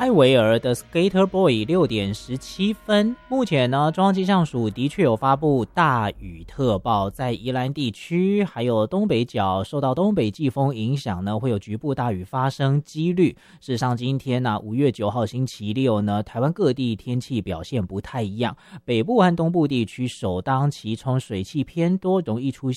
艾维尔的 Skater Boy 6:17。目前呢，中央气象署的确有发布大雨特报，在宜兰地区还有东北角受到东北季风影响呢，会有局部大雨发生几率。事实上，今天呢，5月9号星期六呢，台湾各地天气表现不太一样，北部和东部地区首当其冲，水汽偏多，容易出